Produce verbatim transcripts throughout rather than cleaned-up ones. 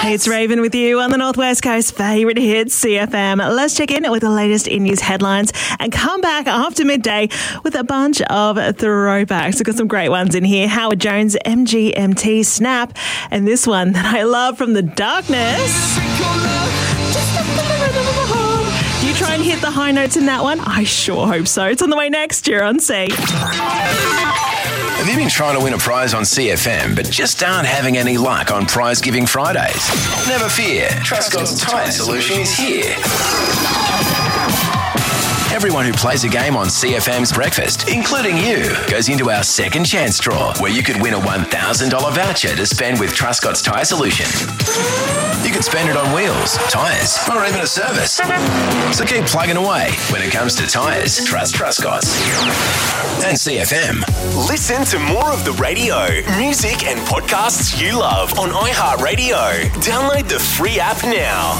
Hey, it's Raven with you on the Northwest Coast favourite hits, C F M. Let's check in with the latest in news headlines and come back after midday with a bunch of throwbacks. We've got some great ones in here. Howard Jones, M G M T, Snap, and this one that I love from the darkness. Do you try and hit the high notes in that one? I sure hope so. It's on the way next. You're on C. Have you been trying to win a prize on C F M but just aren't having any luck on Prize Giving Fridays? Never fear. Trustcott's Tyre Solution is here. Everyone who plays a game on C F M's Breakfast, including you, goes into our second chance draw where you could win a one thousand dollars voucher to spend with Trustcott's Tyre Solution. You could spend it on wheels, tyres, or even a service. So keep plugging away. When it comes to tyres, trust Trustcott's. And C F M. Listen to more of the radio, music and podcasts you love on iHeartRadio. Download the free app now.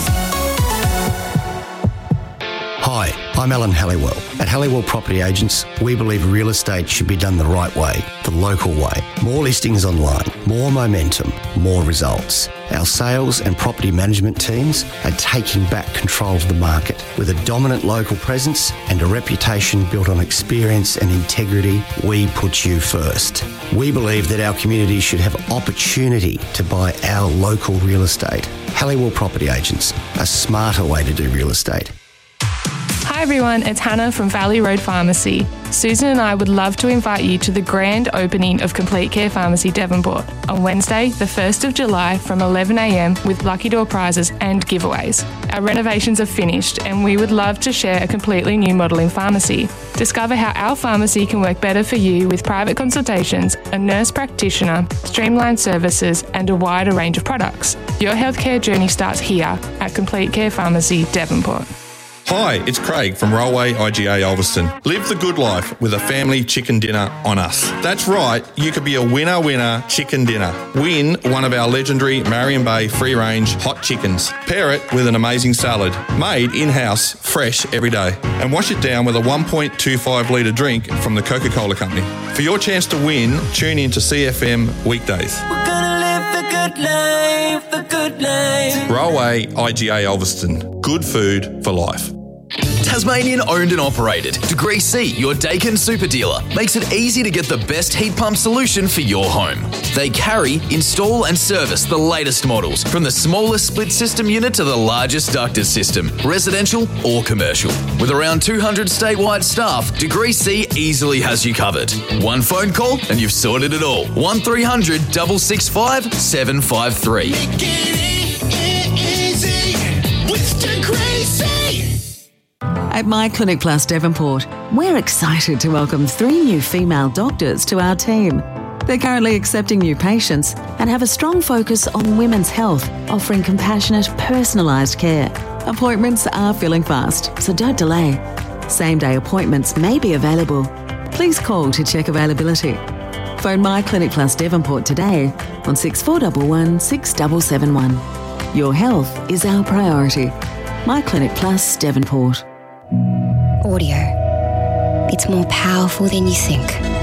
Hi, I'm Alan Halliwell. At Halliwell Property Agents, we believe real estate should be done the right way, the local way. More listings online, more momentum, more results. Our sales and property management teams are taking back control of the market. With a dominant local presence and a reputation built on experience and integrity, we put you first. We believe that our community should have opportunity to buy our local real estate. Halliwell Property Agents, a smarter way to do real estate. Hi everyone, it's Hannah from Valley Road Pharmacy. Susan and I would love to invite you to the grand opening of Complete Care Pharmacy Devonport on Wednesday, the first of July from eleven a m with lucky door prizes and giveaways. Our renovations are finished and we would love to share a completely new model in pharmacy. Discover how our pharmacy can work better for you with private consultations, a nurse practitioner, streamlined services and a wider range of products. Your healthcare journey starts here at Complete Care Pharmacy Devonport. Hi, it's Craig from Railway I G A Ulverston. Live the good life with a family chicken dinner on us. That's right, you could be a winner winner chicken dinner. Win one of our legendary Marion Bay free range hot chickens. Pair it with an amazing salad, made in-house, fresh every day. And wash it down with a one point two five litre drink from the Coca-Cola Company. For your chance to win, tune in to C F M weekdays. We're gonna live the good life, the good life. Railway I G A Ulverston. Good food for life. Tasmanian owned and operated. Degree C, your Dakin super dealer, makes it easy to get the best heat pump solution for your home. They carry, install and service the latest models, from the smallest split system unit to the largest ducted system, residential or commercial. With around two hundred statewide staff, Degree C easily has you covered. One phone call and you've sorted it all. one three hundred, six six five, seven five three. Make it easy with Degree C. At My Clinic Plus Devonport, we're excited to welcome three new female doctors to our team. They're currently accepting new patients and have a strong focus on women's health, offering compassionate, personalised care. Appointments are filling fast, so don't delay. Same-day appointments may be available. Please call to check availability. Phone My Clinic Plus Devonport today on six four one one, six seven seven one. Your health is our priority. My Clinic Plus Devonport. Audio. It's more powerful than you think.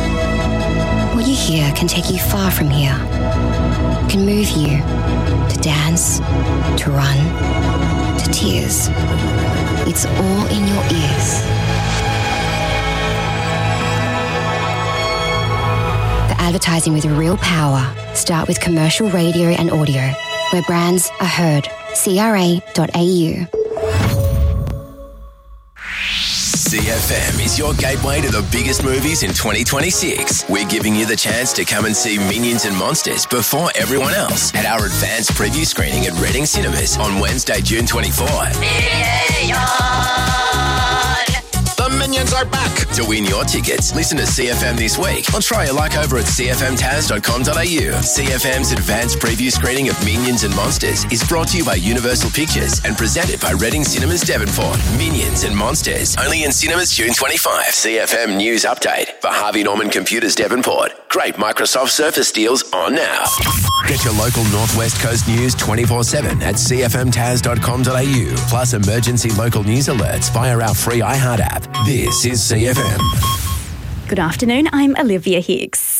What you hear can take you far from here. Can move you to dance, to run, to tears. It's all in your ears. The advertising with real power. Start with commercial radio and audio, where brands are heard. C R A dot A U. C F M is your gateway to the biggest movies in twenty twenty-six. We're giving you the chance to come and see Minions and Monsters before everyone else at our advanced preview screening at Reading Cinemas on Wednesday, June twenty-fourth. The Minions are back! To win your tickets, listen to C F M this week or try your luck over at c f m taz dot com dot a u. C F M's advanced preview screening of Minions and Monsters is brought to you by Universal Pictures and presented by Reading Cinemas Devonport. Minions and Monsters, only in cinemas June twenty-fifth. C F M News Update for Harvey Norman Computers Devonport. Great Microsoft Surface deals on now. Get your local Northwest Coast news twenty-four seven at c f m taz dot com dot a u. Plus emergency local news alerts via our free iHeart app. This is C F M. Good afternoon, I'm Olivia Hicks.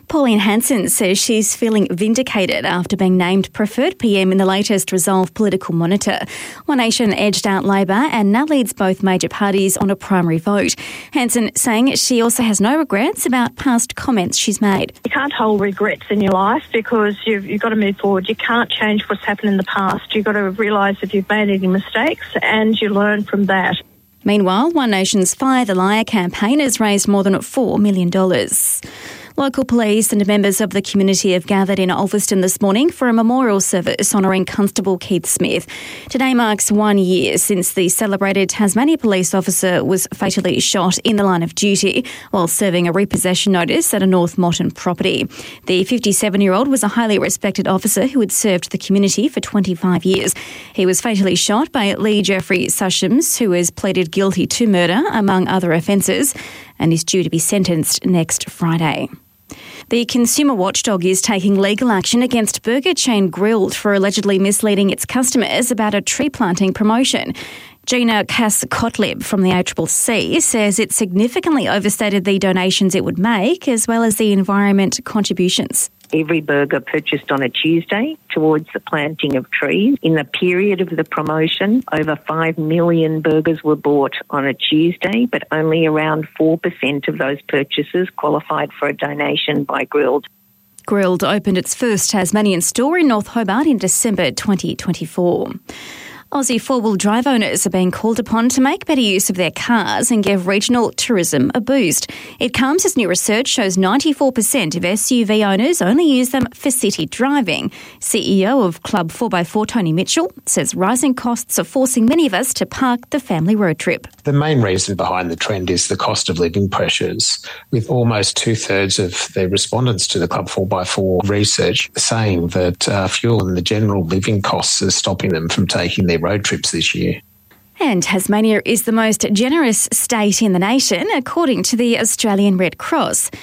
Pauline Hanson says she's feeling vindicated after being named preferred P M in the latest Resolve political monitor. One Nation edged out Labor and now leads both major parties on a primary vote. Hanson saying she also has no regrets about past comments she's made. You can't hold regrets in your life because you've, you've got to move forward. You can't change what's happened in the past. You've got to realise if you've made any mistakes and you learn from that. Meanwhile, One Nation's Fire the Liar campaign has raised more than four million dollars. Local police and members of the community have gathered in Ulverston this morning for a memorial service honouring Constable Keith Smith. Today marks one year since the celebrated Tasmania police officer was fatally shot in the line of duty while serving a repossession notice at a North Motton property. The fifty-seven-year-old was a highly respected officer who had served the community for twenty-five years. He was fatally shot by Lee Jeffrey Sushams, who has pleaded guilty to murder, among other offences, and is due to be sentenced next Friday. The consumer watchdog is taking legal action against burger chain Grilled for allegedly misleading its customers about a tree planting promotion. Gina Cass-Kotlib from the A C C C says it significantly overstated the donations it would make as well as the environment contributions. Every burger purchased on a Tuesday towards the planting of trees. In the period of the promotion, over five million burgers were bought on a Tuesday, but only around four percent of those purchases qualified for a donation by Grilled. Grilled opened its first Tasmanian store in North Hobart in December twenty twenty-four. Aussie four-wheel drive owners are being called upon to make better use of their cars and give regional tourism a boost. It comes as new research shows ninety-four percent of S U V owners only use them for city driving. C E O of Club four by four, Tony Mitchell, says rising costs are forcing many of us to park the family road trip. The main reason behind the trend is the cost of living pressures, with almost two-thirds of the respondents to the Club four by four research saying that uh, fuel and the general living costs are stopping them from taking their road trips this year. And Tasmania is the most generous state in the nation, according to the Australian Red Cross.